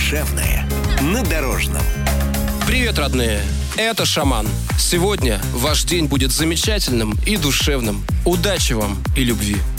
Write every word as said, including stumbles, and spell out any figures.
Душевное на Дорожном. Привет, родные! Это Шаман. Сегодня ваш день будет замечательным и душевным. Удачи вам и любви!